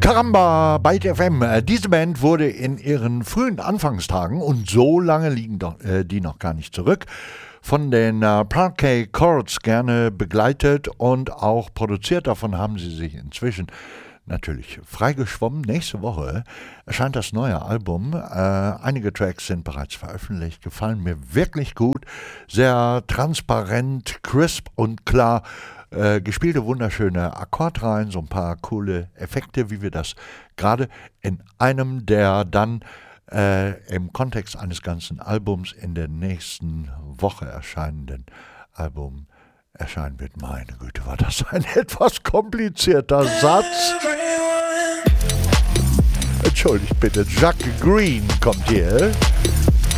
Caramba, Byte FM. Diese Band wurde in ihren frühen Anfangstagen, und so lange liegen die noch gar nicht zurück, von den Parquet Courts gerne begleitet und auch produziert. Davon haben sie sich inzwischen natürlich freigeschwommen. Nächste Woche erscheint das neue Album. Einige Tracks sind bereits veröffentlicht, gefallen mir wirklich gut. Sehr transparent, crisp und klar. Gespielte wunderschöne Akkordreihen, so ein paar coole Effekte, wie wir das gerade in einem der dann im Kontext eines ganzen Albums in der nächsten Woche erscheinenden Album erscheinen wird. Meine Güte, war das ein etwas komplizierter Satz. Entschuldigt bitte, Jacques Green kommt hier.